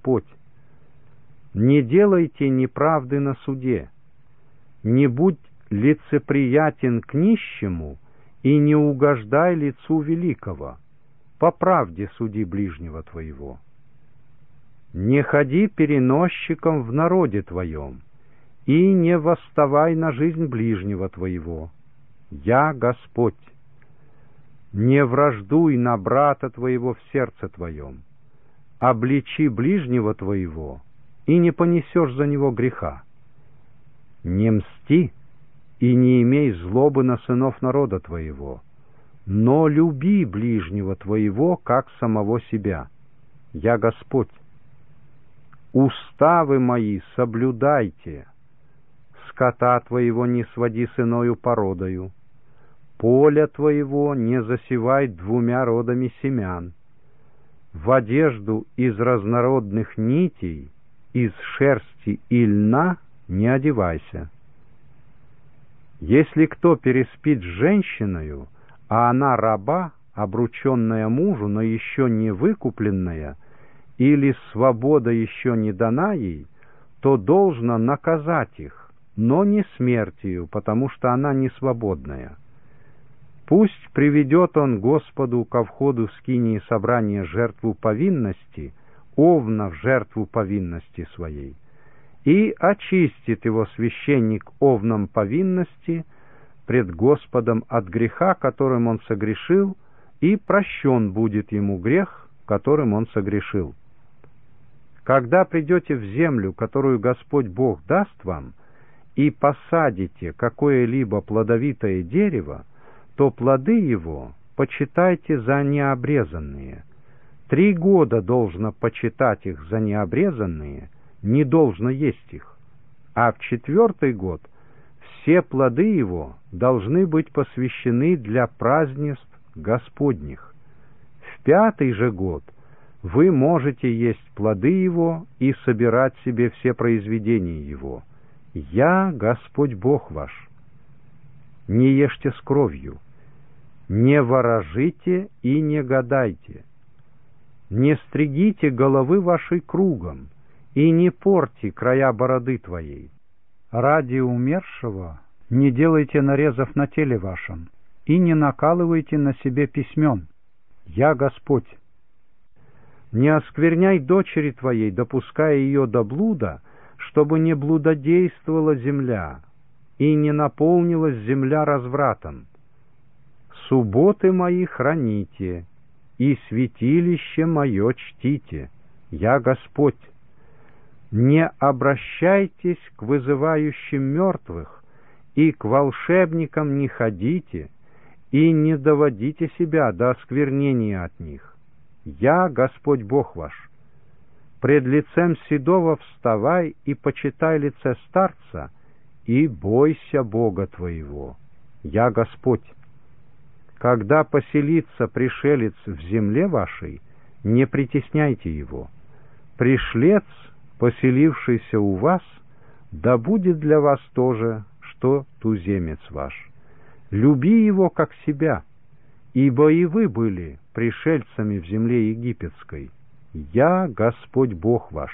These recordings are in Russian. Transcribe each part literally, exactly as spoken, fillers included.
Господь. Не делайте неправды на суде, не будь лицеприятен к нищему и не угождай лицу великого, по правде суди ближнего твоего. Не ходи переносчиком в народе твоем, и не восставай на жизнь ближнего твоего. Я Господь. Не враждуй на брата твоего в сердце твоем, обличи ближнего твоего, и не понесешь за него греха. Не мсти и не имей злобы на сынов народа твоего, но люби ближнего твоего, как самого себя. Я Господь. Уставы мои соблюдайте, скота твоего не своди с иною породою, поля твоего не засевай двумя родами семян, в одежду из разнородных нитей, из шерсти и льна не одевайся. Если кто переспит с женщиною, а она раба, обрученная мужу, но еще не выкупленная, или свобода еще не дана ей, то должно наказать их, но не смертью, потому что она не свободная. Пусть приведет он Господу ко входу в скинии собрания жертву повинности, овна в жертву повинности своей, и очистит его священник овном повинности пред Господом от греха, которым он согрешил, и прощен будет ему грех, которым он согрешил. Когда придете в землю, которую Господь Бог даст вам, и посадите какое-либо плодовитое дерево, то плоды его почитайте за необрезанные. Три года должно почитать их за необрезанные, не должно есть их. А в четвертый год все плоды его должны быть посвящены для празднеств Господних. В пятый же год вы можете есть плоды его и собирать себе все произведения его. Я Господь Бог ваш. Не ешьте с кровью, не ворожите и не гадайте, не стригите головы вашей кругом и не порти края бороды твоей. Ради умершего не делайте нарезов на теле вашем и не накалывайте на себе письмен. Я Господь. Не оскверняй дочери твоей, допуская ее до блуда, чтобы не блудодействовала земля и не наполнилась земля развратом. Субботы мои храните, и святилище мое чтите. Я Господь. Не обращайтесь к вызывающим мертвых, и к волшебникам не ходите, и не доводите себя до осквернения от них. Я Господь Бог ваш. Пред лицем седого вставай и почитай лице старца, и бойся Бога твоего. Я Господь. Когда поселится пришелец в земле вашей, не притесняйте его. Пришлец, поселившийся у вас, да будет для вас то же, что туземец ваш. Люби его как себя, ибо и вы были пришельцами в земле египетской. Я Господь Бог ваш.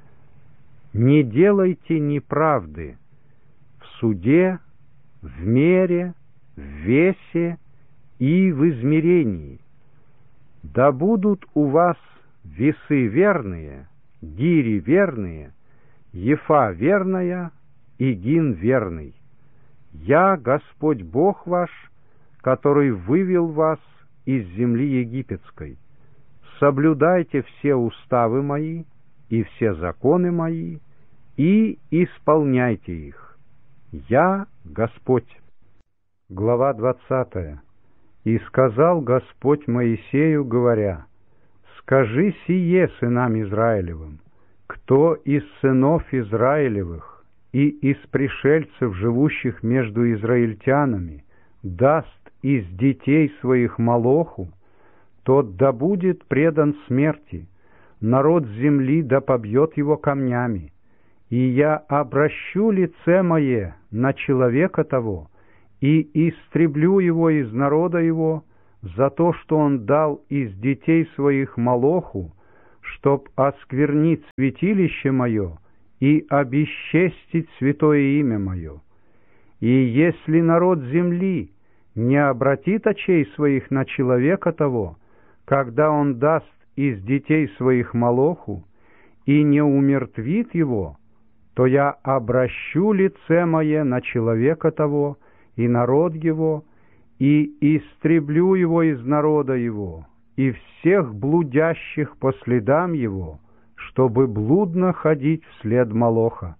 Не делайте неправды в суде, в мере, в весе и в измерении. Да будут у вас весы верные, гири верные, ефа верная и гин верный. Я Господь Бог ваш, который вывел вас из земли египетской. Соблюдайте все уставы мои и все законы мои, и исполняйте их. Я Господь. Глава двадцатая. И сказал Господь Моисею, говоря: «Скажи сие сынам Израилевым: кто из сынов Израилевых и из пришельцев, живущих между израильтянами, даст из детей своих молоху, тот да будет предан смерти, народ земли да побьет его камнями, и я обращу лице мое на человека того, и истреблю его из народа его за то, что он дал из детей своих молоху, чтоб осквернить святилище мое и обесчестить святое имя мое. И если народ земли не обратит очей своих на человека того, когда он даст из детей своих Молоху, и не умертвит его, то я обращу лице мое на человека того и народ его, и истреблю его из народа его, и всех блудящих по следам его, чтобы блудно ходить вслед Молоха.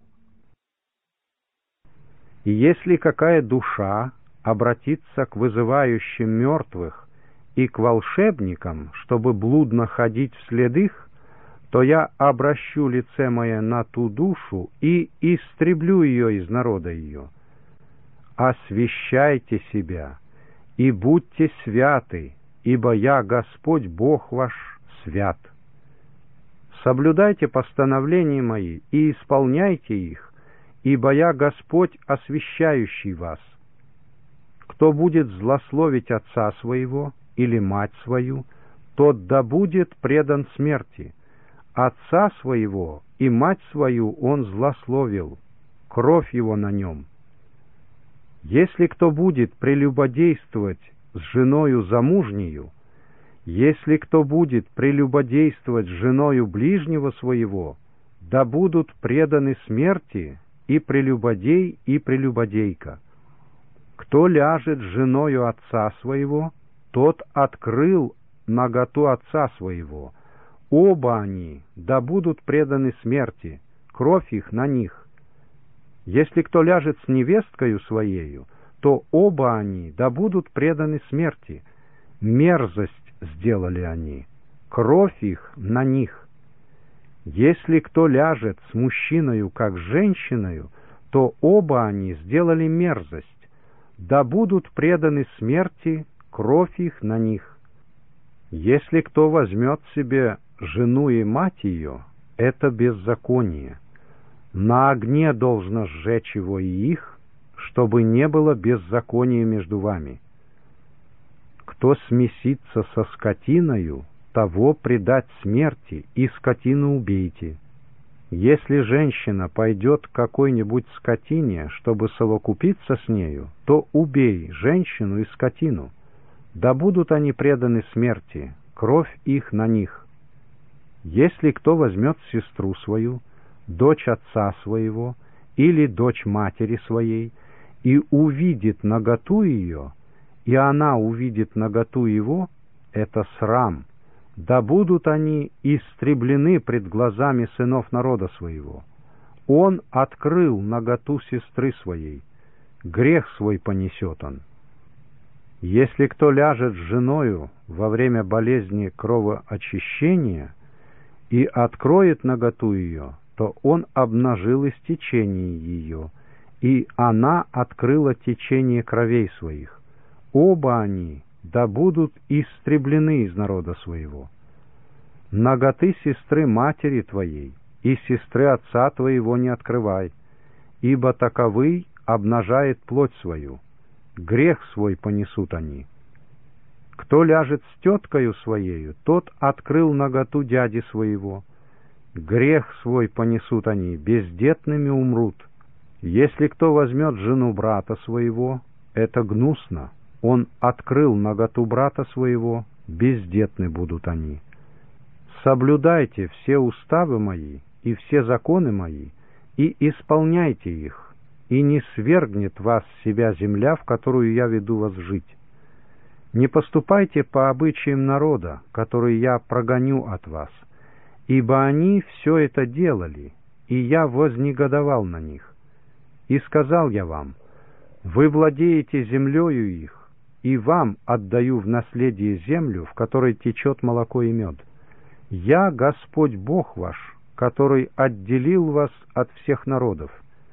И если какая душа обратиться к вызывающим мертвых и к волшебникам, чтобы блудно ходить вслед их, то я обращу лице мое на ту душу и истреблю ее из народа ее. Освящайте себя и будьте святы, ибо я, Господь Бог ваш, свят. Соблюдайте постановления мои и исполняйте их, ибо я, Господь, освящающий вас. Кто будет злословить отца своего или мать свою, тот да будет предан смерти. Отца своего и мать свою он злословил, кровь его на нем. Если кто будет прелюбодействовать с женою замужнею, если кто будет прелюбодействовать с женою ближнего своего, да будут преданы смерти и прелюбодей, и прелюбодейка. Кто ляжет с женою отца своего, тот открыл наготу отца своего. Оба они да будут преданы смерти, кровь их на них. Если кто ляжет с невесткою своею, то оба они да будут преданы смерти. Мерзость сделали они, кровь их на них. Если кто ляжет с мужчиною, как с женщиною, то оба они сделали мерзость, да будут преданы смерти, кровь их на них. Если кто возьмет себе жену и мать ее, это беззаконие. На огне должно сжечь его и их, чтобы не было беззакония между вами. Кто смесится со скотиною, того предать смерти, и скотину убейте. Если женщина пойдет к какой-нибудь скотине, чтобы совокупиться с нею, то убей женщину и скотину. Да будут они преданы смерти, кровь их на них. Если кто возьмет сестру свою, дочь отца своего или дочь матери своей, и увидит наготу ее, и она увидит наготу его, это срам. Да будут они истреблены пред глазами сынов народа своего. Он открыл наготу сестры своей, грех свой понесет он. Если кто ляжет с женою во время болезни кровоочищения и откроет наготу ее, то он обнажил истечение ее, и она открыла течение кровей своих. Оба они да будут истреблены из народа своего. Наготы сестры матери твоей и сестры отца твоего не открывай, ибо таковый обнажает плоть свою, грех свой понесут они. Кто ляжет с теткою своею, тот открыл наготу дяди своего, грех свой понесут они, бездетными умрут. Если кто возьмет жену брата своего, это гнусно, он открыл наготу брата своего, бездетны будут они. Соблюдайте все уставы мои и все законы мои, и исполняйте их, и не свергнет вас с себя земля, в которую я веду вас жить. Не поступайте по обычаям народа, который я прогоню от вас, ибо они все это делали, и я вознегодовал на них. И сказал я вам: вы владеете землею их, и вам отдаю в наследие землю, в которой течет молоко и мед. Я Господь Бог ваш, который отделил вас от всех народов.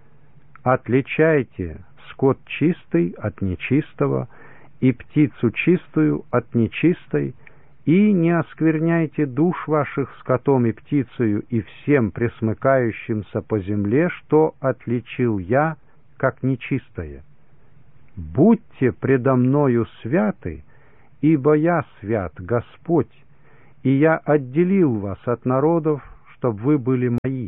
Отличайте скот чистый от нечистого, и птицу чистую от нечистой, и не оскверняйте душ ваших скотом и птицею и всем пресмыкающимся по земле, что отличил я, как нечистое. Будьте предо мною святы, ибо я свят, Господь, и я отделил вас от народов, чтобы вы были мои.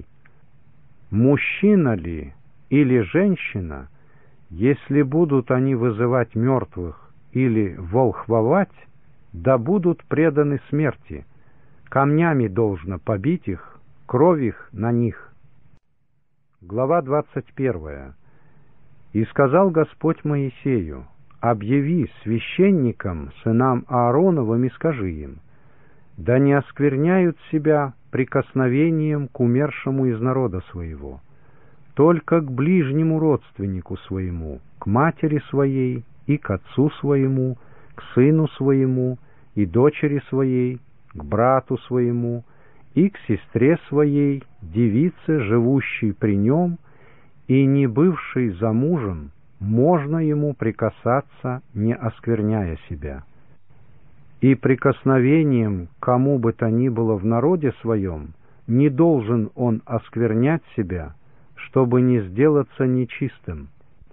Мужчина ли или женщина, если будут они вызывать мертвых или волхвовать, да будут преданы смерти, камнями должно побить их, кровь их на них». Глава двадцать первая. «И сказал Господь Моисею: объяви священникам, сынам Аароновым, и скажи им: да не оскверняют себя прикосновением к умершему из народа своего, только к ближнему родственнику своему, к матери своей и к отцу своему, к сыну своему и дочери своей, к брату своему и к сестре своей, девице, живущей при нем, и не бывшей замужем, можно ему прикасаться, не оскверняя себя. И прикосновением к кому бы то ни было в народе своем не должен он осквернять себя, чтобы не сделаться нечистым.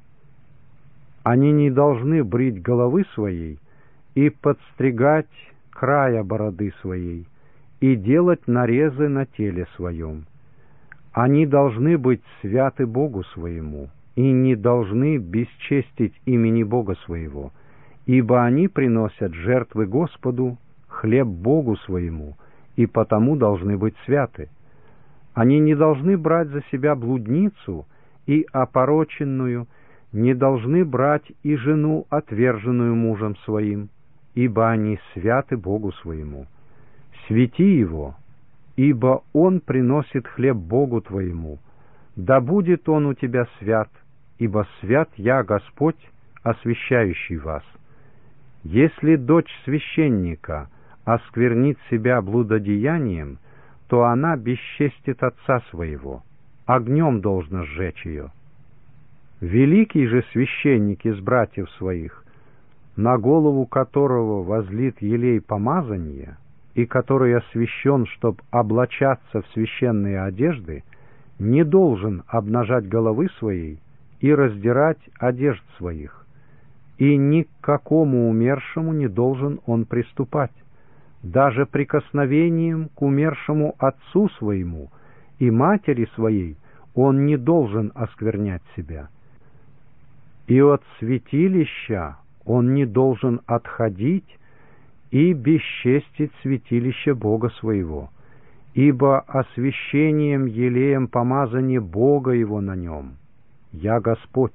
Они не должны брить головы своей и подстригать края бороды своей, и делать нарезы на теле своем. Они должны быть святы Богу своему, и не должны бесчестить имени Бога своего, ибо они приносят жертвы Господу, хлеб Богу своему, и потому должны быть святы. Они не должны брать за себя блудницу и опороченную, не должны брать и жену, отверженную мужем своим, ибо они святы Богу своему. Свети его, ибо он приносит хлеб Богу твоему. Да будет он у тебя свят, ибо свят я, Господь, освящающий вас. Если дочь священника осквернит себя блудодеянием, то она бесчестит отца своего, огнем должно сжечь ее. Великий же священник из братьев своих, на голову которого возлит елей помазания, и который освящен, чтоб облачаться в священные одежды, не должен обнажать головы своей и раздирать одежд своих, и ни к какому умершему не должен он приступать, даже прикосновением к умершему отцу своему и матери своей он не должен осквернять себя. И от святилища он не должен отходить и бесчестить святилище Бога своего, ибо освящением елеем помазание Бога его на нем. Я Господь.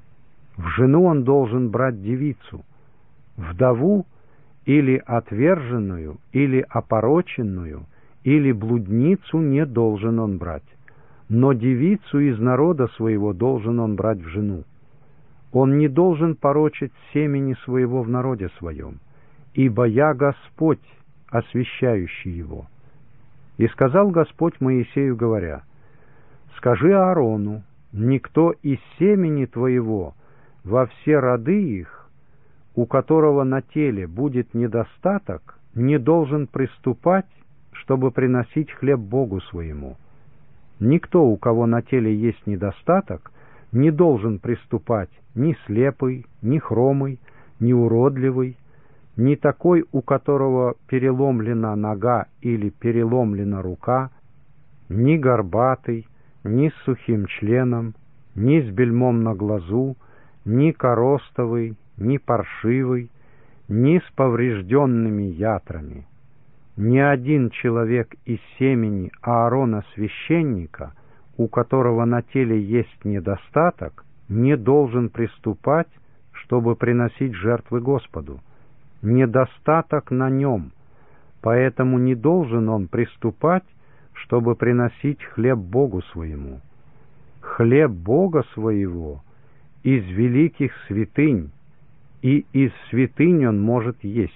В жену он должен брать девицу, вдову или отверженную, или опороченную, или блудницу не должен он брать, но девицу из народа своего должен он брать в жену. Он не должен порочить семени своего в народе своем, ибо я Господь, освящающий его. И сказал Господь Моисею, говоря: скажи Аарону: никто из семени твоего во все роды их, у которого на теле будет недостаток, не должен приступать, чтобы приносить хлеб Богу своему. Никто, у кого на теле есть недостаток, не должен приступать ни слепый, ни хромый, ни уродливый, ни такой, у которого переломлена нога или переломлена рука, ни горбатый, ни с сухим членом, ни с бельмом на глазу, ни коростовый, ни паршивый, ни с поврежденными ятрами. Ни один человек из семени Аарона священника, у которого на теле есть недостаток, не должен приступать, чтобы приносить жертвы Господу. Недостаток на нем, поэтому не должен он приступать, чтобы приносить хлеб Богу своему. Хлеб Бога своего из великих святынь, и из святынь он может есть.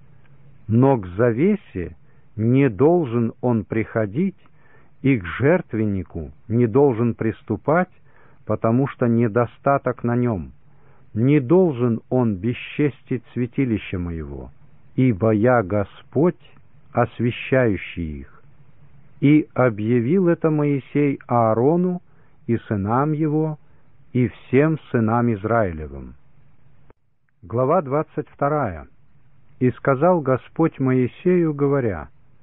Но к завесе не должен он приходить, и к жертвеннику не должен приступать, потому что недостаток на нем. Не должен он бесчестить святилище моего, ибо я Господь, освящающий их. И объявил это Моисей Аарону и сынам его, и всем сынам Израилевым. Глава двадцать вторая. И сказал Господь Моисею, говоря: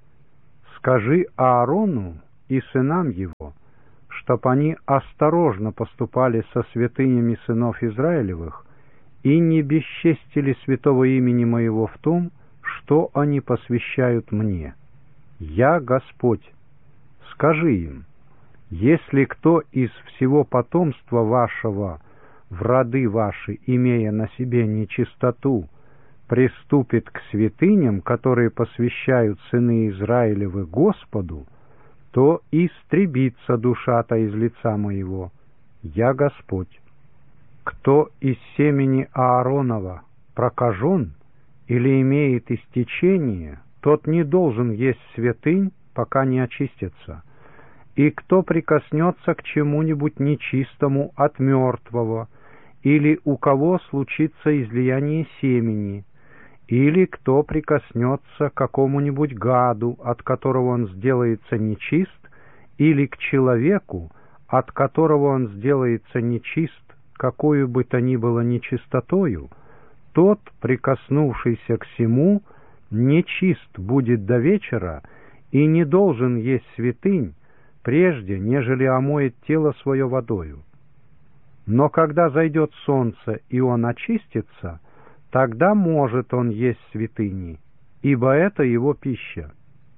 Скажи Аарону и сынам его, чтоб они осторожно поступали со святынями сынов Израилевых и не бесчестили святого имени моего в том, что они посвящают мне. Я Господь. Скажи им, если кто из всего потомства вашего в роды ваши, имея на себе нечистоту, приступит к святыням, которые посвящают сыны Израилевы Господу, то истребится душа-то из лица моего. Я Господь. Кто из семени Ааронова прокажен или имеет истечение, тот не должен есть святынь, пока не очистится. И кто прикоснется к чему-нибудь нечистому от мертвого, или у кого случится излияние семени, или кто прикоснется к какому-нибудь гаду, от которого он сделается нечист, или к человеку, от которого он сделается нечист, какую бы то ни было нечистотою, тот, прикоснувшийся к сему, нечист будет до вечера и не должен есть святынь, прежде, нежели омоет тело свое водою. Но когда зайдет солнце, и он очистится, тогда может он есть святыни, ибо это его пища.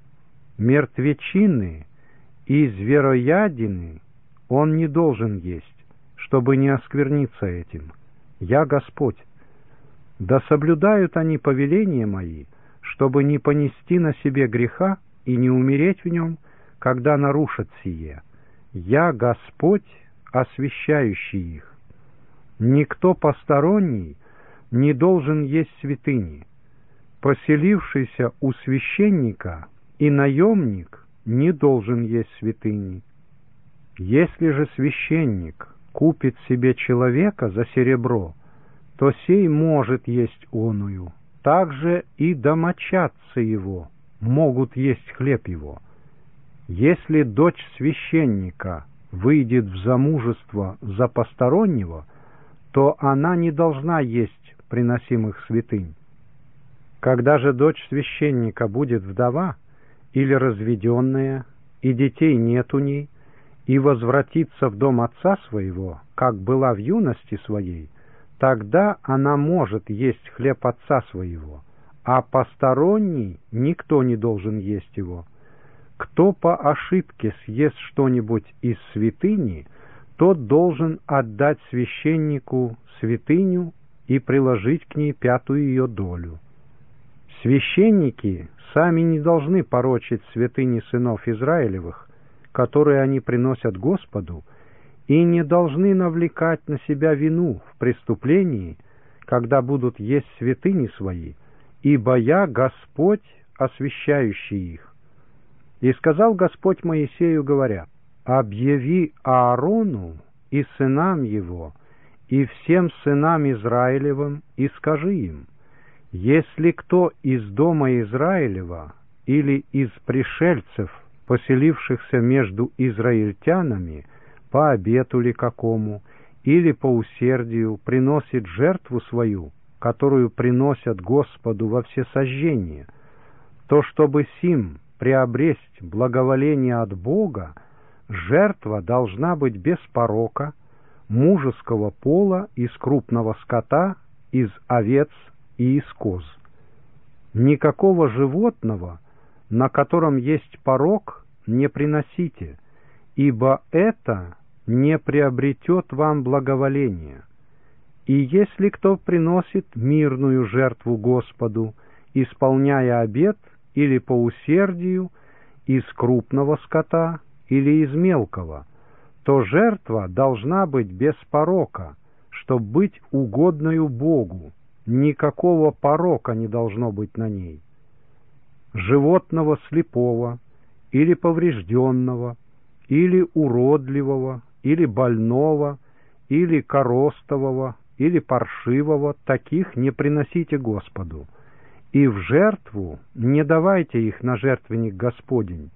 Мертвечины и звероядины он не должен есть, чтобы не оскверниться этим. Я Господь. Да соблюдают они повеления мои, чтобы не понести на себе греха и не умереть в нем, когда нарушат сие. Я Господь, освящающий их. Никто посторонний не должен есть святыни. Поселившийся у священника и наемник не должен есть святыни. Если же священник купит себе человека за серебро, то сей может есть оную. Также и домочадцы его могут есть хлеб его. Если дочь священника выйдет в замужество за постороннего, то она не должна есть приносимых святынь. Когда же дочь священника будет вдова или разведенная, и детей нет у ней, и возвратится в дом отца своего, как была в юности своей, тогда она может есть хлеб отца своего, а посторонний никто не должен есть его. Кто по ошибке съест что-нибудь из святыни, тот должен отдать священнику святыню и приложить к ней пятую ее долю. Священники сами не должны порочить святыни сынов Израилевых, которые они приносят Господу, и не должны навлекать на себя вину в преступлении, когда будут есть святыни свои, ибо я Господь, освящающий их. И сказал Господь Моисею, говоря: «Объяви Аарону и сынам его, и всем сынам Израилевым, и скажи им: если кто из дома Израилева или из пришельцев, поселившихся между израильтянами, по обету ли какому, или по усердию, приносит жертву свою, которую приносят Господу во всесожжение, то чтобы сим приобресть благоволение от Бога, жертва должна быть без порока, мужеского пола, из крупного скота, из овец и из коз. Никакого животного, на котором есть порок, не приносите, ибо это не приобретет вам благоволения. И если кто приносит мирную жертву Господу, исполняя обет или по усердию, из крупного скота или из мелкого, то жертва должна быть без порока, чтоб быть угодною Богу, никакого порока не должно быть на ней. Животного слепого или поврежденного, или уродливого, или больного, или коростового, или паршивого, таких не приносите Господу, и в жертву не давайте их на жертвенник Господень.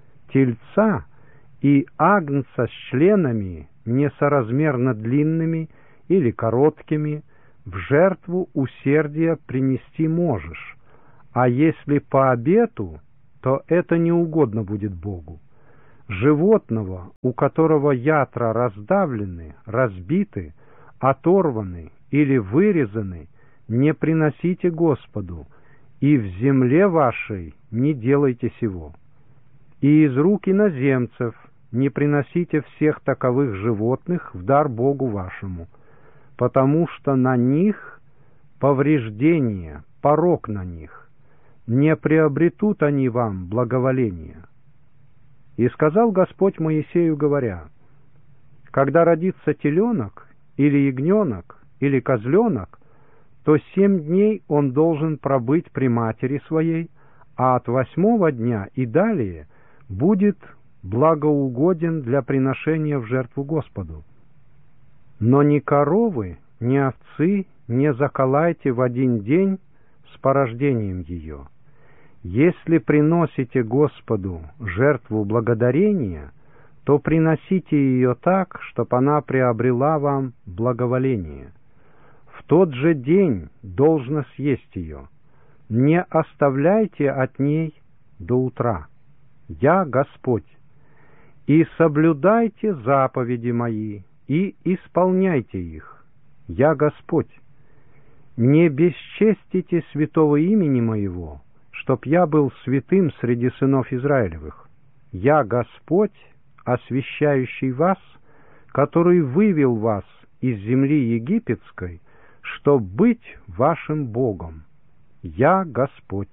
Тельца и агнца с членами несоразмерно длинными или короткими в жертву усердия принести можешь, а если по обету, то это не угодно будет Богу. Животного, у которого ятра раздавлены, разбиты, оторваны или вырезаны, не приносите Господу, и в земле вашей не делайте сего. И из рук иноземцев не приносите всех таковых животных в дар Богу вашему, потому что на них повреждение, порок на них, не приобретут они вам благоволения. И сказал Господь Моисею, говоря: когда родится теленок, или ягненок, или козленок, то семь дней он должен пробыть при матери своей, а от восьмого дня и далее будет благоугоден для приношения в жертву Господу. Но ни коровы, ни овцы не заколайте в один день с порождением ее. Если приносите Господу жертву благодарения, то приносите ее так, чтоб она приобрела вам благоволение. В тот же день должно съесть ее. Не оставляйте от ней до утра. Я Господь. И соблюдайте заповеди мои, и исполняйте их. Я Господь. Не бесчестите святого имени моего, чтоб я был святым среди сынов Израилевых. Я Господь, освящающий вас, который вывел вас из земли египетской, чтоб быть вашим Богом. Я Господь.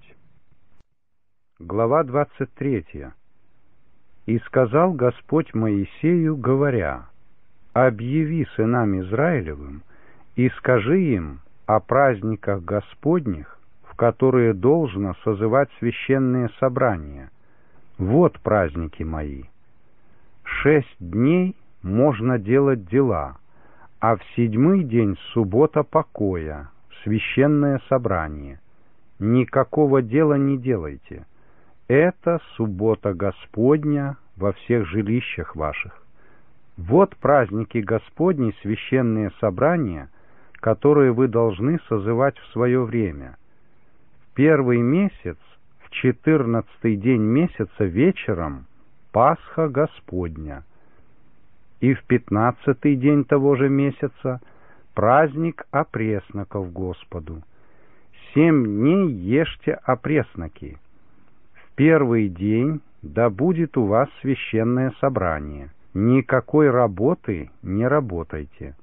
Глава двадцать третья. И сказал Господь Моисею, говоря: объяви сынам Израилевым и скажи им о праздниках Господних, в которые должно созывать священные собрания. Вот праздники мои. Шесть дней можно делать дела, а в седьмой день суббота покоя, священное собрание. Никакого дела не делайте. Это суббота Господня во всех жилищах ваших. Вот праздники Господни, священные собрания, которые вы должны созывать в свое время. В первый месяц, в четырнадцатый день месяца вечером, Пасха Господня. И в пятнадцатый день того же месяца праздник опресноков Господу. Семь дней ешьте опресноки. В первый день да будет у вас священное собрание. Никакой работы не работайте.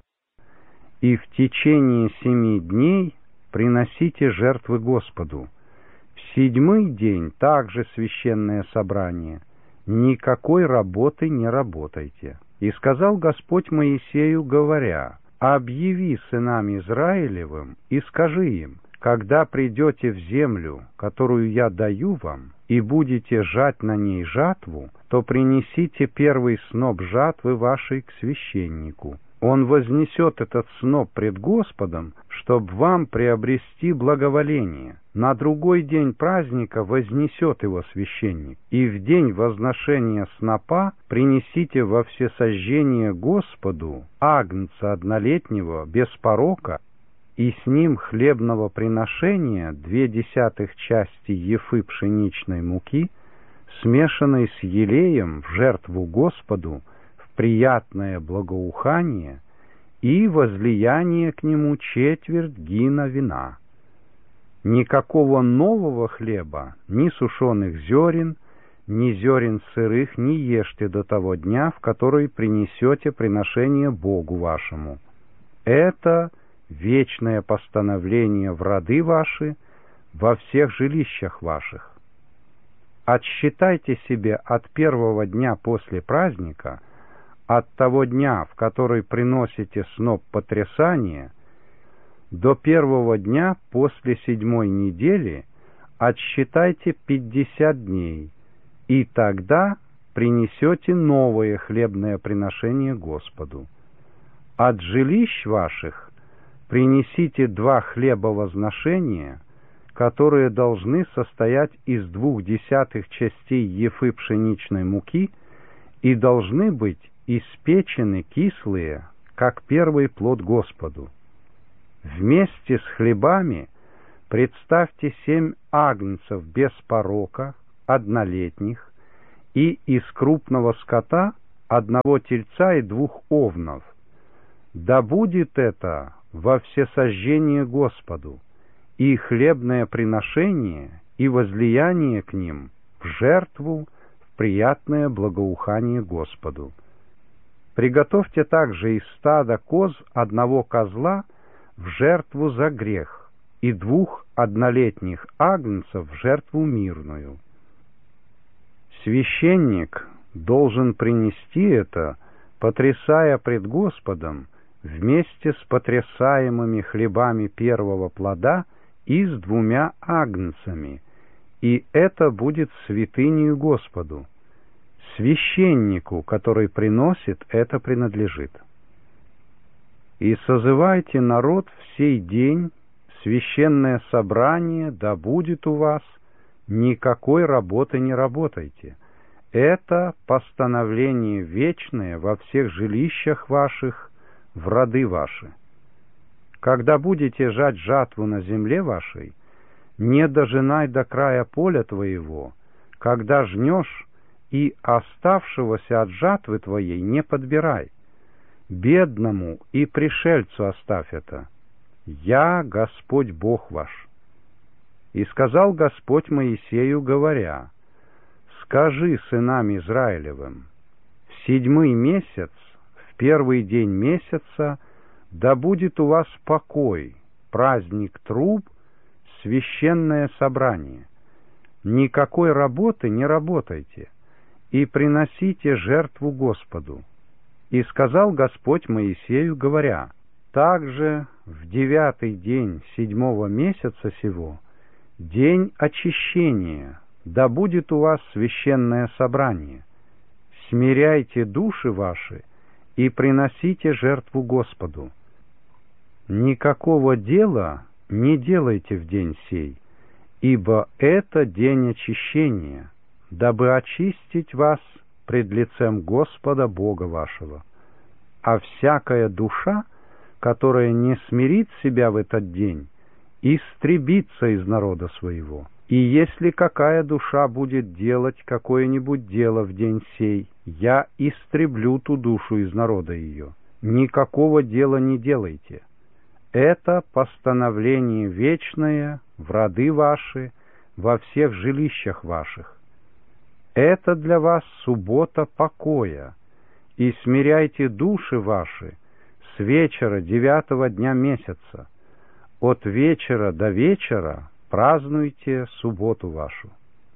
И в течение семи дней приносите жертвы Господу. В седьмой день также священное собрание. Никакой работы не работайте. И сказал Господь Моисею, говоря: объяви сынам Израилевым и скажи им: когда придете в землю, которую я даю вам, и будете жать на ней жатву, то принесите первый сноп жатвы вашей к священнику. Он вознесет этот сноп пред Господом, чтоб вам приобрести благоволение. На другой день праздника вознесет его священник. И в день возношения снопа принесите во всесожжение Господу агнца однолетнего без порока, и с ним хлебного приношения две десятых части ефы пшеничной муки, смешанной с елеем в жертву Господу, в приятное благоухание, и возлияние к нему четверть гина вина. Никакого нового хлеба, ни сушеных зерен, ни зерен сырых не ешьте до того дня, в который принесете приношение Богу вашему. Это вечное постановление в роды ваши во всех жилищах ваших. Отсчитайте себе от первого дня после праздника, от того дня, в который приносите сноп потрясания, до первого дня после седьмой недели отсчитайте пятьдесят дней, и тогда принесете новое хлебное приношение Господу. От жилищ ваших принесите два хлеба возношения, которые должны состоять из двух десятых частей ефы пшеничной муки и должны быть испечены кислые, как первый плод Господу. Вместе с хлебами представьте семь агнцев без порока, однолетних, и из крупного скота одного тельца и двух овнов. Да будет это во всесожжение Господу, и хлебное приношение, и возлияние к ним в жертву, в приятное благоухание Господу. Приготовьте также из стада коз одного козла в жертву за грех, и двух однолетних агнцев в жертву мирную. Священник должен принести это, потрясая пред Господом, вместе с потрясаемыми хлебами первого плода и с двумя агнцами, и это будет святынею Господу. Священнику, который приносит, это принадлежит. И созывайте народ в сей день, священное собрание да будет у вас, никакой работы не работайте. Это постановление вечное во всех жилищах ваших, в роды ваши. Когда будете жать жатву на земле вашей, не дожинай до края поля твоего, когда жнешь, и оставшегося от жатвы твоей не подбирай. Бедному и пришельцу оставь это. Я Господь Бог ваш. И сказал Господь Моисею, говоря: скажи сынам Израилевым, в седьмой месяц, в первый день месяца, да будет у вас покой, праздник труб, священное собрание. Никакой работы не работайте, и приносите жертву Господу. И сказал Господь Моисею, говоря: также в девятый день седьмого месяца сего, день очищения, да будет у вас священное собрание. Смиряйте души ваши и приносите жертву Господу. Никакого дела не делайте в день сей, ибо это день очищения, дабы очистить вас пред лицем Господа Бога вашего. А всякая душа, которая не смирит себя в этот день, истребится из народа своего. И если какая душа будет делать какое-нибудь дело в день сей, я истреблю ту душу из народа ее. Никакого дела не делайте. Это постановление вечное в роды ваши, во всех жилищах ваших. Это для вас суббота покоя, и смиряйте души ваши с вечера девятого дня месяца. От вечера до вечера празднуйте субботу вашу.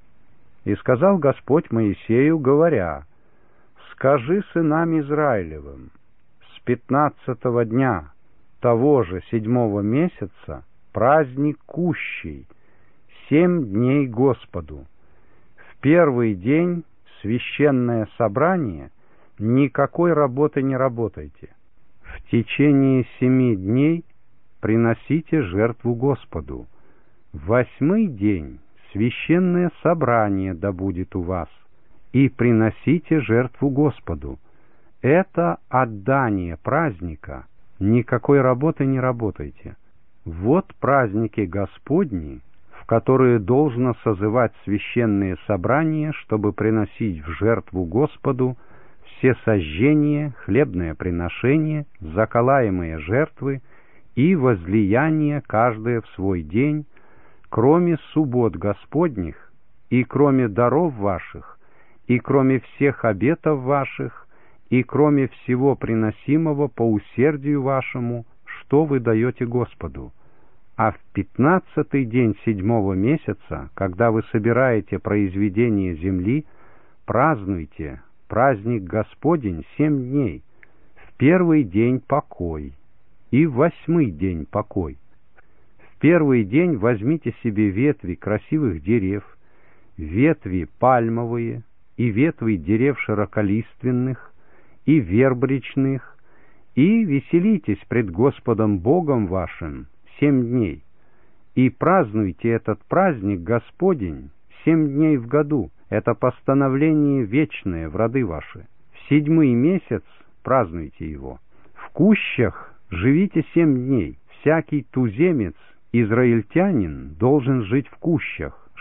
И сказал Господь Моисею, говоря: скажи сынам Израилевым, с пятнадцатого дня того же седьмого месяца праздник кущий, семь дней Господу. В первый день священное собрание, никакой работы не работайте. В течение семи дней приносите жертву Господу. В восьмой день священное собрание да будет у вас, и приносите жертву Господу. Это отдание праздника, никакой работы не работайте. Вот праздники Господни, в которые должно созывать священные собрания, чтобы приносить в жертву Господу все сожжения, хлебное приношение, заколаемые жертвы и возлияние каждое в свой день, кроме суббот Господних, и кроме даров ваших, и кроме всех обетов ваших, и кроме всего приносимого по усердию вашему, что вы даете Господу. А в пятнадцатый день седьмого месяца, когда вы собираете произведение земли, празднуйте праздник Господень семь дней. В первый день покой, и в восьмой день покой. В первый день возьмите себе ветви красивых дерев, ветви пальмовые, и ветви дерев широколиственных, и верб речных, и веселитесь пред Господом Богом вашим семь дней, и празднуйте этот праздник Господень семь дней в году. Это постановление вечное в роды ваши. В седьмой месяц празднуйте его. В кущах живите семь дней. Всякий туземец, израильтянин, должен жить в кущах,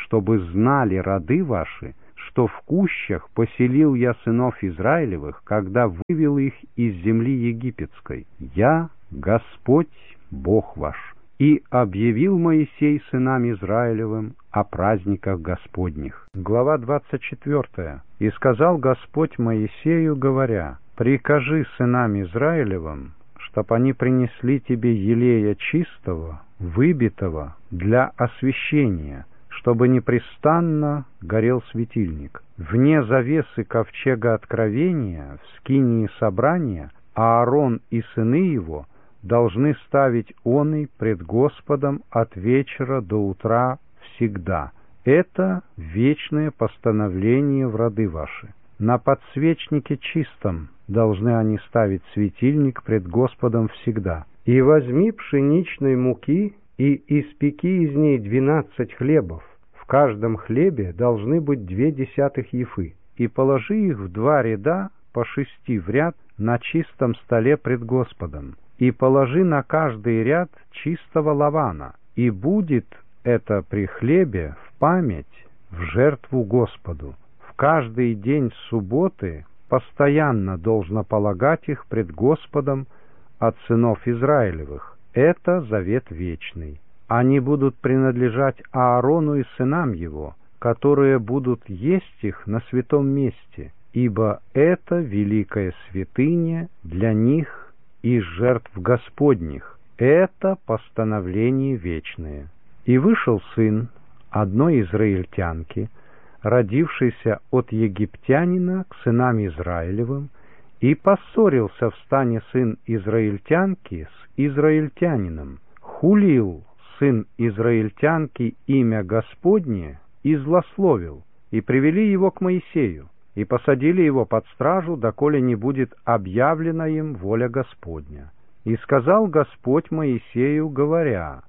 чтобы знали роды ваши, что в кущах поселил я сынов Израилевых, когда вывел их из земли египетской. Я Господь Бог ваш. И объявил Моисей сынам Израилевым о праздниках Господних. Глава двадцать четвёртая. И сказал Господь Моисею, говоря: «Прикажи сынам Израилевым, чтоб они принесли тебе елея чистого, выбитого для освящения, чтобы непрестанно горел светильник. Вне завесы ковчега откровения, в скинии собрания, Аарон и сыны его должны ставить оный пред Господом от вечера до утра всегда. Это вечное постановление в роды ваши. На подсвечнике чистом должны они ставить светильник пред Господом всегда. И возьми пшеничной муки и испеки из ней двенадцать хлебов. В каждом хлебе должны быть две десятых ефы. И положи их в два ряда по шести в ряд на чистом столе пред Господом. И положи на каждый ряд чистого лавана. И будет это при хлебе в память, в жертву Господу. В каждый день субботы постоянно должно полагать их пред Господом от сынов Израилевых. Это завет вечный. Они будут принадлежать Аарону и сынам его, которые будут есть их на святом месте, ибо это великая святыня для них из жертв Господних. Это постановление вечное. И вышел сын одной израильтянки, родившийся от египтянина, к сынам Израилевым, и поссорился в стане сын израильтянки с израильтянином. Хулил сын израильтянки имя Господне и злословил, и привели его к Моисею, и посадили его под стражу, доколе не будет объявлена им воля Господня. И сказал Господь Моисею, говоря: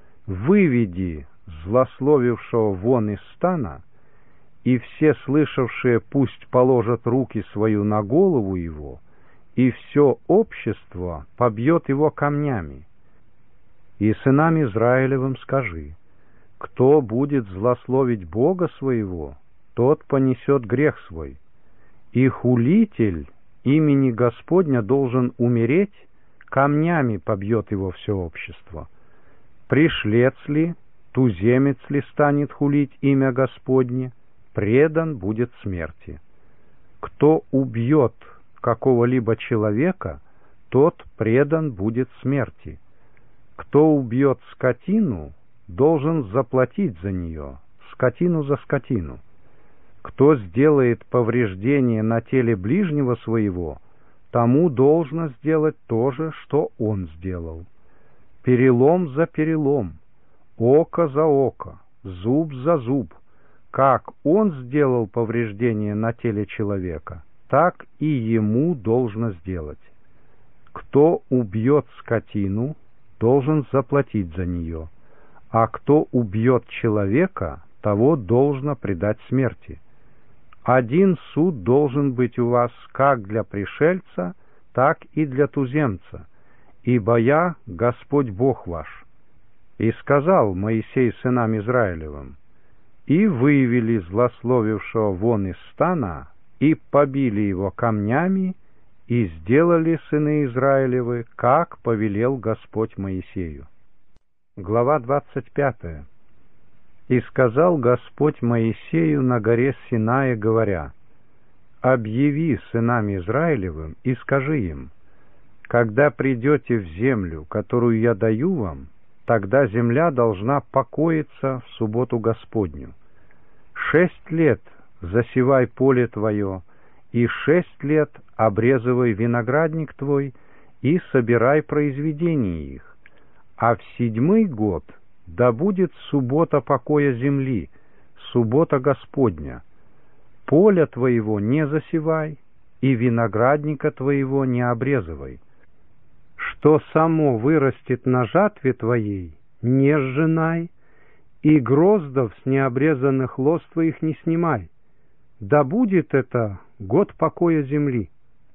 «Выведи злословившего вон из стана, и все слышавшие пусть положат руки свою на голову его, и все общество побьет его камнями. И сынам Израилевым скажи: кто будет злословить Бога своего, тот понесет грех свой, и хулитель имени Господня должен умереть, камнями побьет его все общество. Пришлец ли, туземец ли станет хулить имя Господне, предан будет смерти. Кто убьет какого-либо человека, тот предан будет смерти. Кто убьет скотину, должен заплатить за нее, скотину за скотину. Кто сделает повреждение на теле ближнего своего, тому должно сделать то же, что он сделал. Перелом за перелом, око за око, зуб за зуб. Как он сделал повреждение на теле человека, так и ему должно сделать. Кто убьет скотину, должен заплатить за нее, а кто убьет человека, того должно предать смерти. Один суд должен быть у вас как для пришельца, так и для туземца, ибо я Господь Бог ваш». И сказал Моисей сынам Израилевым: «И вывели злословившего вон из стана, и побили его камнями, и сделали сыны Израилевы, как повелел Господь Моисею». Глава двадцать пятая. «И сказал Господь Моисею на горе Синае, говоря: объяви сынам Израилевым и скажи им: когда придете в землю, которую я даю вам, тогда земля должна покоиться в субботу Господню. Шесть лет засевай поле твое, и шесть лет обрезывай виноградник твой, и собирай произведения их. А в седьмой год да будет суббота покоя земли, суббота Господня. Поля твоего не засевай, и виноградника твоего не обрезывай. Что само вырастет на жатве твоей, не сжинай, и гроздов с необрезанных лоз твоих не снимай. Да будет это год покоя земли.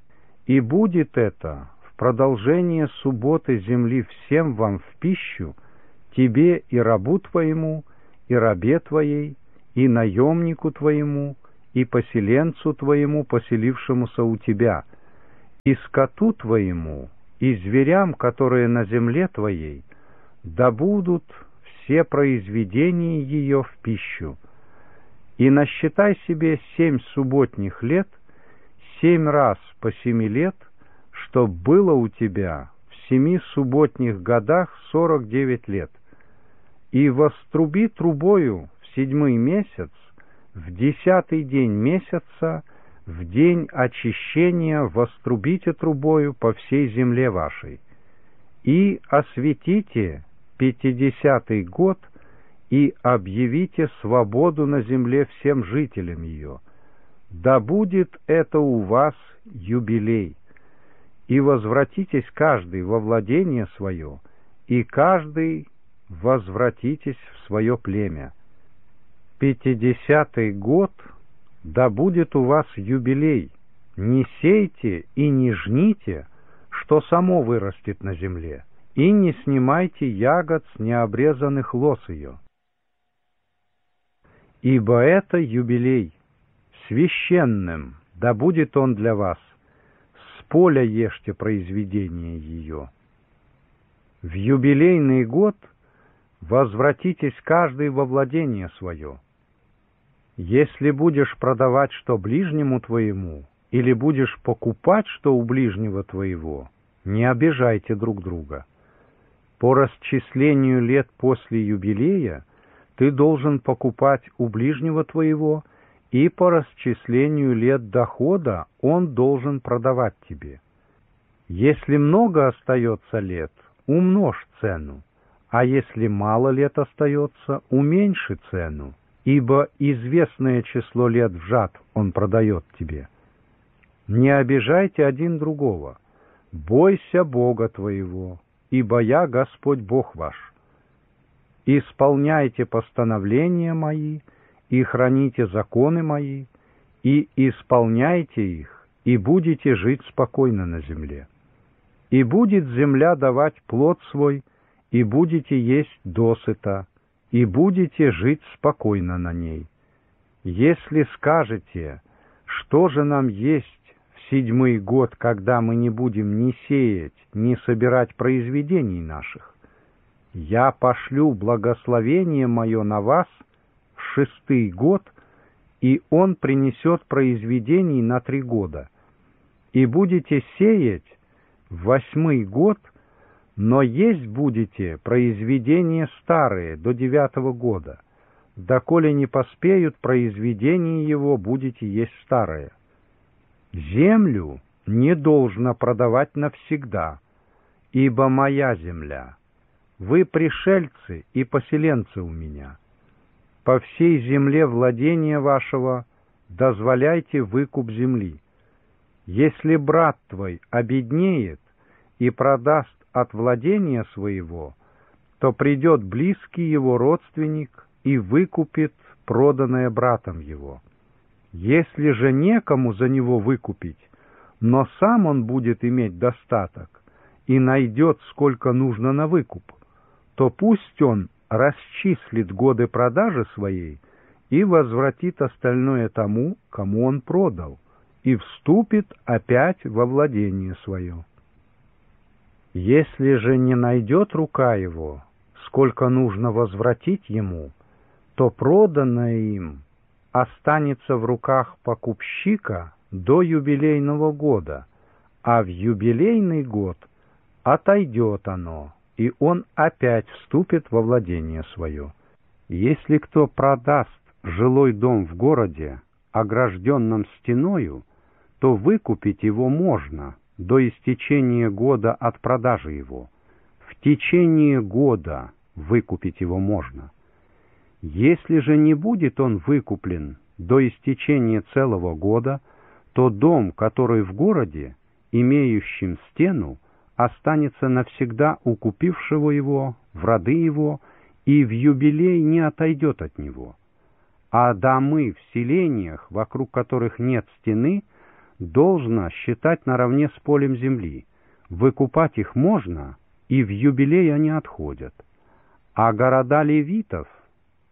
И будет это в продолжение субботы земли всем вам в пищу, тебе и рабу твоему, и рабе твоей, и наемнику твоему, и поселенцу твоему, поселившемуся у тебя, и скоту твоему, и зверям, которые на земле твоей, да будут все произведения ее в пищу. И насчитай себе семь субботних лет, семь раз по семи лет, чтоб было у тебя в семи субботних годах сорок девять лет. И воструби трубою в седьмой месяц, в десятый день месяца, в день очищения вострубите трубою по всей земле вашей. И осветите пятидесятый год, и объявите свободу на земле всем жителям ее. Да будет это у вас юбилей. И возвратитесь каждый во владение свое, и каждый возвратитесь в свое племя. Пятидесятый год, да будет у вас юбилей. Не сейте и не жните, что само вырастет на земле, и не снимайте ягод с необрезанных лоз ее. Ибо это юбилей, священным, да будет он для вас. С поля ешьте произведение ее. В юбилейный год возвратитесь каждый во владение свое. Если будешь продавать что ближнему твоему, или будешь покупать что у ближнего твоего, не обижайте друг друга. По расчислению лет после юбилея ты должен покупать у ближнего твоего, и по расчислению лет дохода он должен продавать тебе. Если много остается лет, умножь цену, а если мало лет остается, уменьши цену, ибо известное число лет в жатв он продает тебе. Не обижайте один другого, бойся Бога твоего, ибо я Господь Бог ваш. Исполняйте постановления мои, и храните законы мои, и исполняйте их, и будете жить спокойно на земле. И будет земля давать плод свой, и будете есть досыта, и будете жить спокойно на ней. Если скажете, что же нам есть в седьмой год, когда мы не будем ни сеять, ни собирать произведений наших, я пошлю благословение мое на вас в шестый год, и он принесет произведений на три года. И будете сеять в восьмой год, но есть будете произведения старые до девятого года, доколе не поспеют произведения его, будете есть старые. Землю не должно продавать навсегда, ибо моя земля. Вы пришельцы и поселенцы у меня. По всей земле владения вашего дозволяйте выкуп земли. Если брат твой обеднеет и продаст от владения своего, то придет близкий его родственник и выкупит проданное братом его. Если же некому за него выкупить, но сам он будет иметь достаток и найдет, сколько нужно на выкуп, то пусть он расчислит годы продажи своей и возвратит остальное тому, кому он продал, и вступит опять во владение свое. Если же не найдет рука его, сколько нужно возвратить ему, то проданное им останется в руках покупщика до юбилейного года, а в юбилейный год отойдет оно, и он опять вступит во владение свое. Если кто продаст жилой дом в городе, огражденном стеною, то выкупить его можно до истечения года от продажи его. В течение года выкупить его можно. Если же не будет он выкуплен до истечения целого года, то дом, который в городе, имеющим стену, останется навсегда у купившего его, в роды его, и в юбилей не отойдет от него. А домы в селениях, вокруг которых нет стены, должно считать наравне с полем земли. Выкупать их можно, и в юбилей они отходят. А города левитов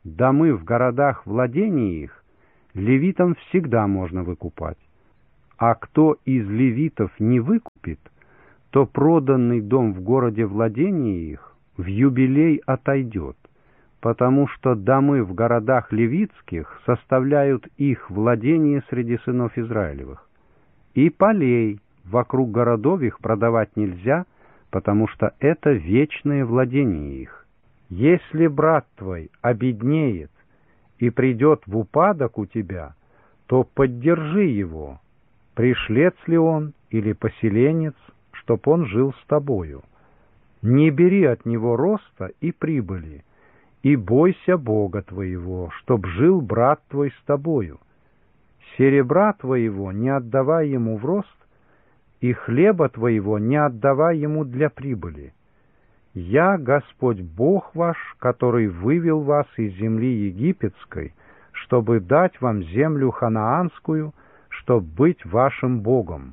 домы в городах владений их, левитам всегда можно выкупать. А кто из левитов не выкупит, то проданный дом в городе владений их в юбилей отойдет, потому что домы в городах левитских составляют их владение среди сынов Израилевых. И полей вокруг городов их продавать нельзя, потому что это вечное владение их. Если брат твой обеднеет и придет в упадок у тебя, то поддержи его, пришлец ли он или поселенец, чтоб он жил с тобою. Не бери от него роста и прибыли, и бойся Бога твоего, чтоб жил брат твой с тобою. Серебра твоего не отдавай ему в рост, и хлеба твоего не отдавай ему для прибыли. Я, Господь Бог ваш, который вывел вас из земли египетской, чтобы дать вам землю ханаанскую, чтоб быть вашим Богом.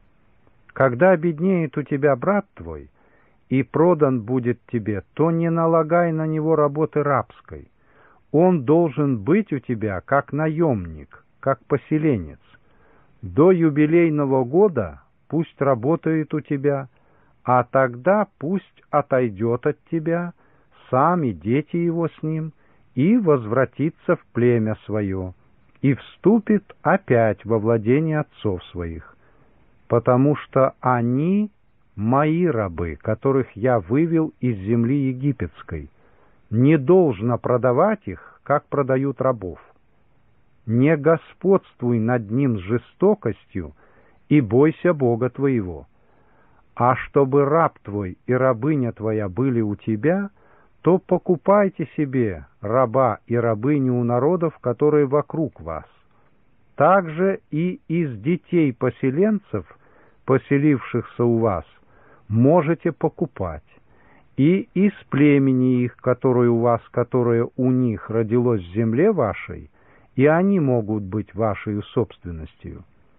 Когда обеднеет у тебя брат твой, и продан будет тебе, то не налагай на него работы рабской. Он должен быть у тебя как наемник, как поселенец. До юбилейного года пусть работает у тебя, а тогда пусть отойдет от тебя, сам и дети его с ним, и возвратится в племя свое, и вступит опять во владение отцов своих, потому что они мои рабы, которых я вывел из земли египетской. Не должно продавать их, как продают рабов. Не господствуй над ним с жестокостью и бойся Бога твоего. А чтобы раб твой и рабыня твоя были у тебя, то покупайте себе раба и рабыню у народов, которые вокруг вас. Также и из детей поселенцев, поселившихся у вас, можете покупать, и из племени их, которое у вас, которое у них родилось в земле вашей, и они могут быть вашей собственностью.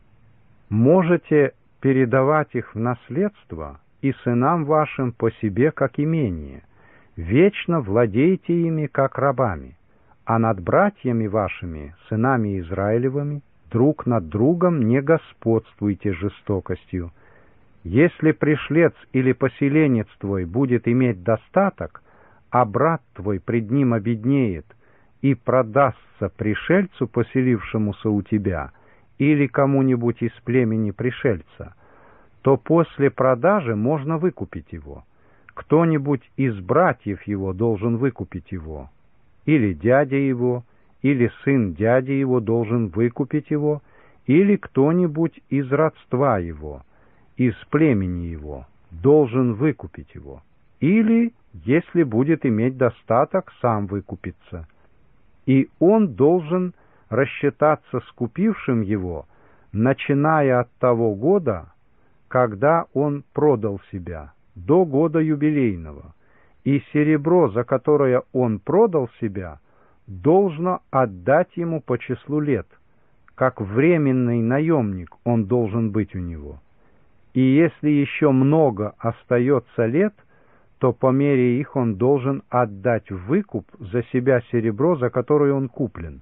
Можете передавать их в наследство и сынам вашим по себе как имение. Вечно владейте ими как рабами, а над братьями вашими, сынами Израилевыми, друг над другом не господствуйте жестокостью. Если пришлец или поселенец твой будет иметь достаток, а брат твой пред ним обеднеет и продастся пришельцу, поселившемуся у тебя, или кому-нибудь из племени пришельца, то после продажи можно выкупить его. Кто-нибудь из братьев его должен выкупить его, или дядя его, или сын дяди его должен выкупить его, или кто-нибудь из родства его, из племени его, должен выкупить его, или, если будет иметь достаток, сам выкупиться. И он должен рассчитаться с купившим его, начиная от того года, когда он продал себя, до года юбилейного, и серебро, за которое он продал себя, должно отдать ему по числу лет, как временный наемник он должен быть у него. И если еще много остается лет, то по мере их он должен отдать в выкуп за себя серебро, за которое он куплен.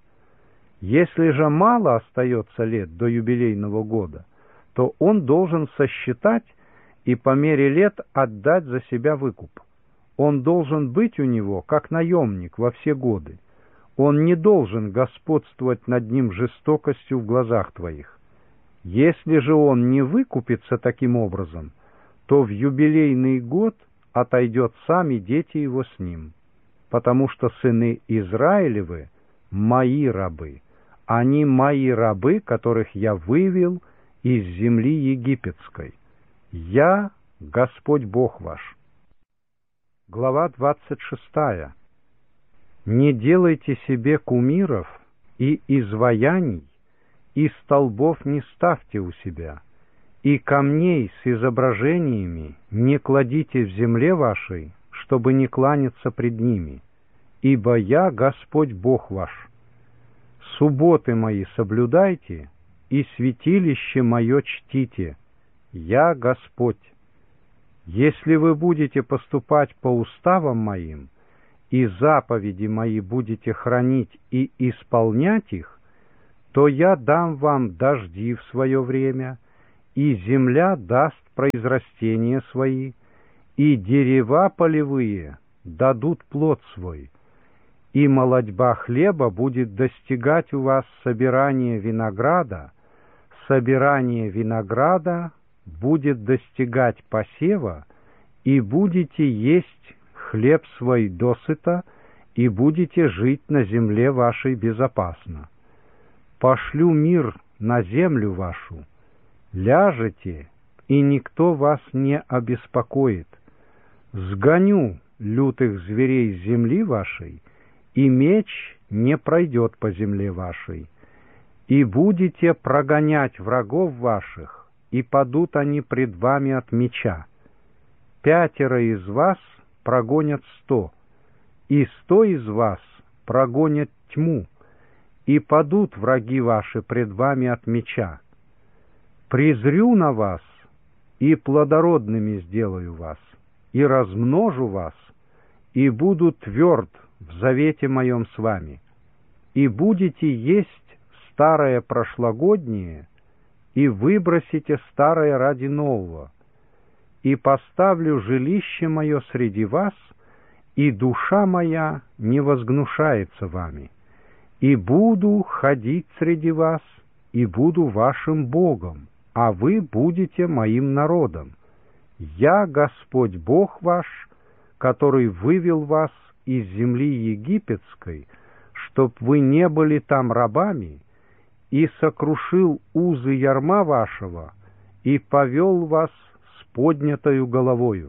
Если же мало остается лет до юбилейного года, то он должен сосчитать и по мере лет отдать за себя выкуп. Он должен быть у него как наемник во все годы. Он не должен господствовать над ним жестокостью в глазах твоих. Если же он не выкупится таким образом, то в юбилейный год отойдет сам и дети его с ним, потому что сыны Израилевы — мои рабы, они мои рабы, которых я вывел из земли египетской. Я — Господь Бог ваш. Глава двадцать шестая. Не делайте себе кумиров и изваяний, и столбов не ставьте у себя, и камней с изображениями не кладите в земле вашей, чтобы не кланяться пред ними, ибо я Господь Бог ваш. Субботы мои соблюдайте, и святилище мое чтите, я Господь. Если вы будете поступать по уставам моим и заповеди мои будете хранить и исполнять их, то я дам вам дожди в свое время, и земля даст произрастения свои, и дерева полевые дадут плод свой, и молодьба хлеба будет достигать у вас собирания винограда, собирание винограда будет достигать посева, и будете есть хлеб свой досыта, и будете жить на земле вашей безопасно. Пошлю мир на землю вашу, ляжете, и никто вас не обеспокоит. Сгоню лютых зверей с земли вашей, и меч не пройдет по земле вашей. И будете прогонять врагов ваших, и падут они пред вами от меча. Пятеро из вас прогонят сто, и сто из вас прогонят тьму, и падут враги ваши пред вами от меча. Презрю на вас, и плодородными сделаю вас, и размножу вас, и буду тверд в завете моем с вами, и будете есть старое прошлогоднее, и выбросите старое ради нового, и поставлю жилище мое среди вас, и душа моя не возгнушается вами, и буду ходить среди вас, и буду вашим Богом, а вы будете моим народом. Я Господь Бог ваш, который вывел вас из земли египетской, чтоб вы не были там рабами, и сокрушил узы ярма вашего, и повел вас с поднятою головою.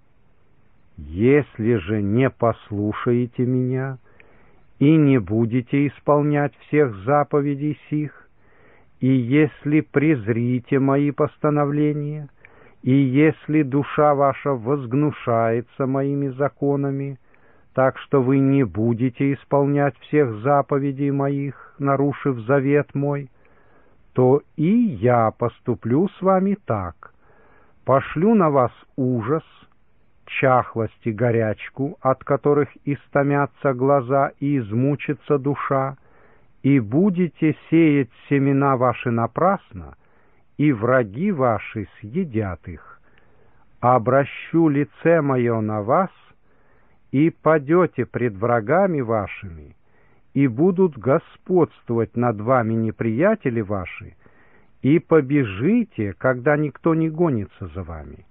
Если же не послушаете меня и не будете исполнять всех заповедей сих, и если презрите мои постановления, и если душа ваша возгнушается моими законами, так что вы не будете исполнять всех заповедей моих, нарушив завет мой, то и я поступлю с вами так. Пошлю на вас ужас, чахлость и горячку, от которых истомятся глаза и измучится душа, и будете сеять семена ваши напрасно, и враги ваши съедят их. Обращу лице мое на вас, и падете пред врагами вашими, и будут господствовать над вами неприятели ваши, и побежите, когда никто не гонится за вами.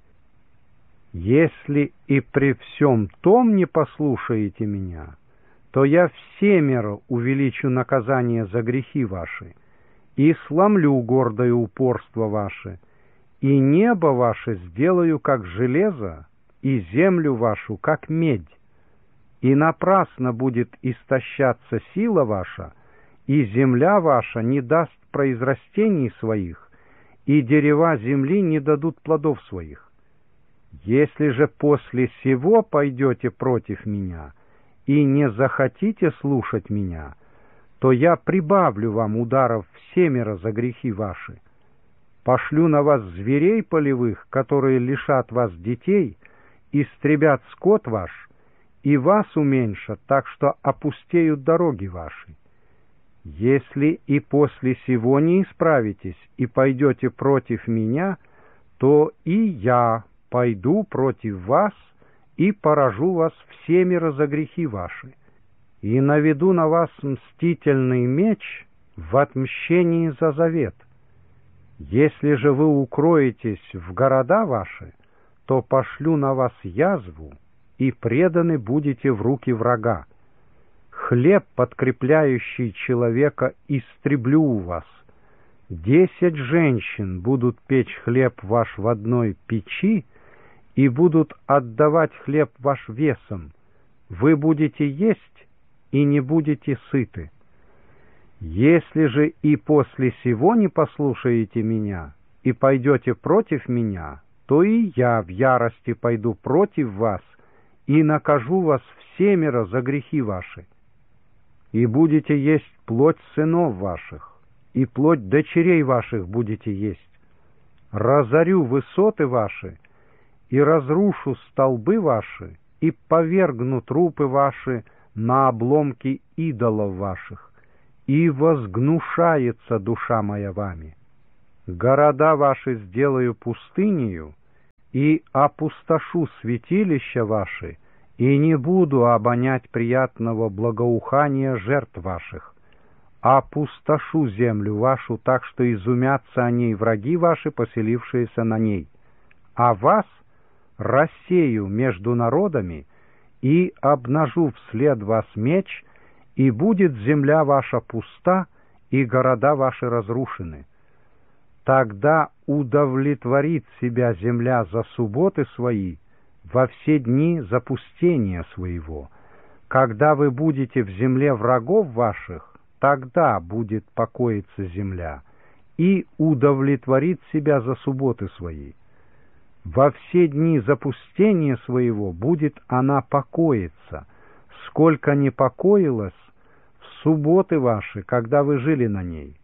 Если и при всем том не послушаете меня, то я всемеро увеличу наказание за грехи ваши, и сломлю гордое упорство ваше, и небо ваше сделаю, как железо, и землю вашу, как медь. И напрасно будет истощаться сила ваша, и земля ваша не даст произрастений своих, и дерева земли не дадут плодов своих. Если же после сего пойдете против меня и не захотите слушать меня, то я прибавлю вам ударов всемеро за грехи ваши. Пошлю на вас зверей полевых, которые лишат вас детей, истребят скот ваш, и вас уменьшат, так что опустеют дороги ваши. Если и после сего не исправитесь и пойдете против меня, то и я пойду против вас и поражу вас всемеро за грехи ваши, и наведу на вас мстительный меч в отмщении за завет. Если же вы укроетесь в города ваши, то пошлю на вас язву, и преданы будете в руки врага. Хлеб, подкрепляющий человека, истреблю у вас. Десять женщин будут печь хлеб ваш в одной печи, и будут отдавать хлеб ваш весом. Вы будете есть и не будете сыты. Если же и после сего не послушаете меня и пойдете против меня, то и я в ярости пойду против вас и накажу вас всемеро за грехи ваши. И будете есть плоть сынов ваших, и плоть дочерей ваших будете есть. Разорю высоты ваши, и разрушу столбы ваши, и повергну трупы ваши на обломки идолов ваших, и возгнушается душа моя вами. Города ваши сделаю пустынею, и опустошу святилища ваши, и не буду обонять приятного благоухания жертв ваших. Опустошу землю вашу так, что изумятся о ней враги ваши, поселившиеся на ней. А вас рассею между народами и обнажу вслед вас меч, и будет земля ваша пуста, и города ваши разрушены. Тогда удовлетворит себя земля за субботы свои во все дни запустения своего. Когда вы будете в земле врагов ваших, тогда будет покоиться земля, и удовлетворит себя за субботы свои. Во все дни запустения своего будет она покоиться, сколько не покоилась в субботы ваши, когда вы жили на ней.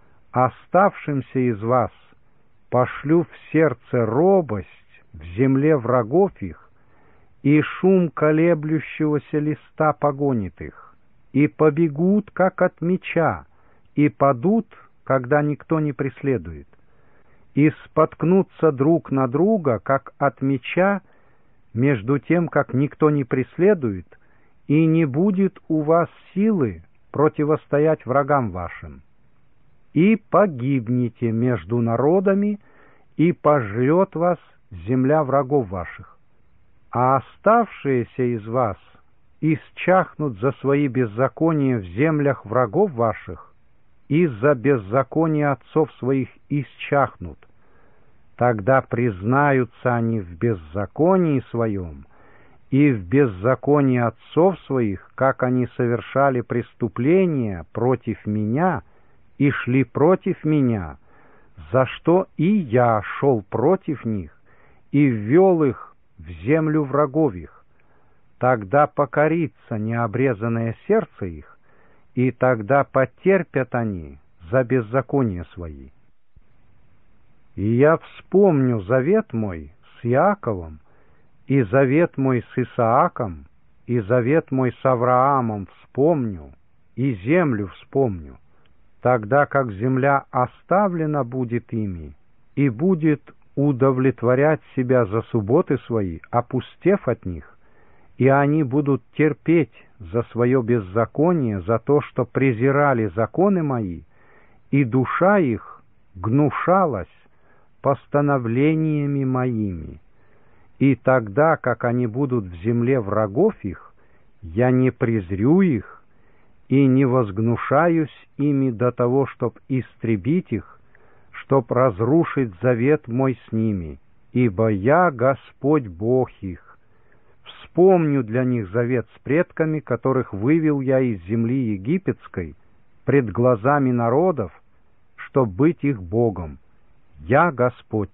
Оставшимся из вас пошлю в сердце робость в земле врагов их, и шум колеблющегося листа погонит их, и побегут, как от меча, и падут, когда никто не преследует, и споткнутся друг на друга, как от меча, между тем, как никто не преследует, и не будет у вас силы противостоять врагам вашим. И погибнете между народами, и пожрет вас земля врагов ваших. А оставшиеся из вас исчахнут за свои беззакония в землях врагов ваших, и за беззаконие отцов своих исчахнут. Тогда признаются они в беззаконии своем, и в беззаконии отцов своих, как они совершали преступления против меня и шли против меня, за что и я шел против них и ввел их в землю врагов их. Тогда покорится необрезанное сердце их, и тогда потерпят они за беззаконие свои. И я вспомню завет мой с Иаковом, и завет мой с Исааком, и завет мой с Авраамом вспомню, и землю вспомню, тогда как земля оставлена будет ими, и будет удовлетворять себя за субботы свои, опустев от них, и они будут терпеть за свое беззаконие, за то, что презирали законы мои, и душа их гнушалась постановлениями моими. И тогда, как они будут в земле врагов их, я не презрю их и не возгнушаюсь ими до того, чтоб истребить их, чтоб разрушить завет мой с ними, ибо я Господь Бог их. Вспомню для них завет с предками, которых вывел я из земли египетской, пред глазами народов, чтоб быть их Богом. Я Господь.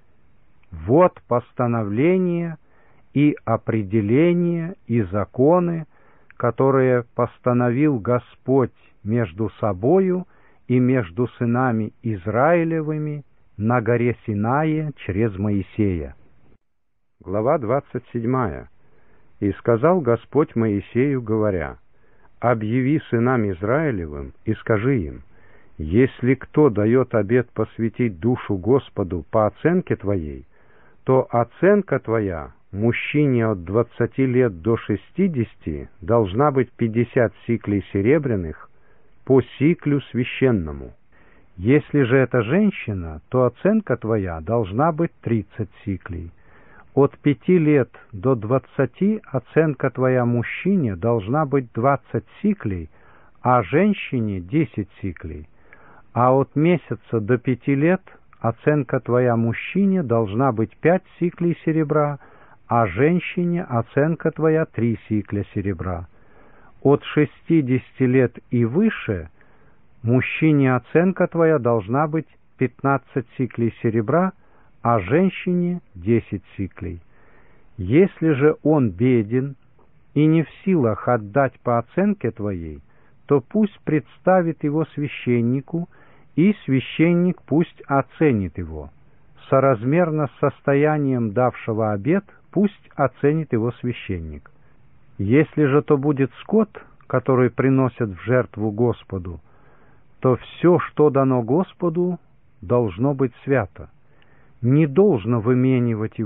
Вот постановления и определения и законы, которые постановил Господь между собою и между сынами Израилевыми на горе Синае через Моисея. Глава двадцать седьмая. «И сказал Господь Моисею, говоря: объяви сынам Израилевым и скажи им: если кто дает обет посвятить душу Господу по оценке твоей, то оценка твоя мужчине от двадцати лет до шестидесяти должна быть пятьдесят сиклей серебряных по сиклю священному. Если же это женщина, то оценка твоя должна быть тридцать сиклей. От пяти лет до двадцати оценка твоя мужчине должна быть двадцать сиклей, а женщине десять сиклей. А от месяца до пяти лет оценка твоя мужчине должна быть пять сиклей серебра, а женщине оценка твоя три сикля серебра. От шестидесяти лет и выше мужчине оценка твоя должна быть пятнадцать сиклей серебра, а женщине десять сиклей. Если же он беден и не в силах отдать по оценке твоей, то пусть представит его священнику, и священник пусть оценит его, соразмерно с состоянием давшего обет пусть оценит его священник. Если же то будет скот, который приносят в жертву Господу, то все, что дано Господу, должно быть свято. Не должно выменивать его